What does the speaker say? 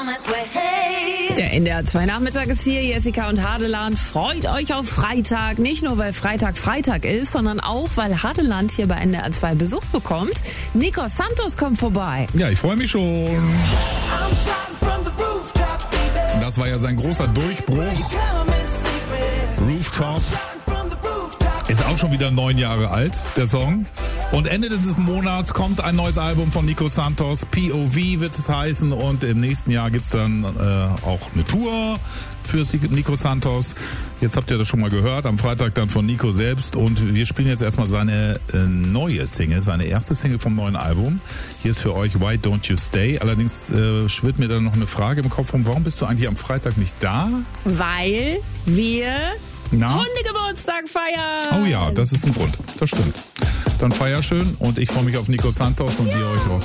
Der NDR 2 Nachmittag ist hier, Jessica und Hadeland. Freut euch auf Freitag. Nicht nur, weil Freitag ist, sondern auch, weil Hadeland hier bei NDR 2 Besuch bekommt. Nico Santos kommt vorbei. Ja, ich freue mich schon. Das war ja sein großer Durchbruch. Rooftop. Ist auch schon wieder 9 Jahre alt, der Song. Und Ende dieses Monats kommt ein neues Album von Nico Santos. POV wird es heißen. Und im nächsten Jahr gibt's dann auch eine Tour für Nico Santos. Jetzt habt ihr das schon mal gehört. Am Freitag dann von Nico selbst. Und wir spielen jetzt erstmal seine neue Single, seine erste Single vom neuen Album. Hier ist für euch Why Don't You Stay. Allerdings schwirrt mir dann noch eine Frage im Kopf rum. Warum bist du eigentlich am Freitag nicht da? Weil wir Hundegeburtstag feiern. Oh ja, das ist ein Grund. Das stimmt. Dann feier schön und ich freue mich auf Nico Santos und ihr euch auch.